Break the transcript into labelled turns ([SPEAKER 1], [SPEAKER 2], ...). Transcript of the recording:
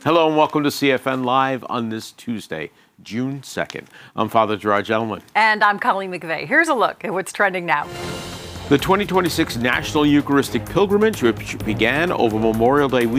[SPEAKER 1] Hello and welcome to CFN Live on this Tuesday, June 2nd. I'm Father Gerard Gentleman.
[SPEAKER 2] And I'm Colleen McVeigh. Here's a look at what's trending now.
[SPEAKER 1] The 2026 National Eucharistic Pilgrimage, which began over Memorial Day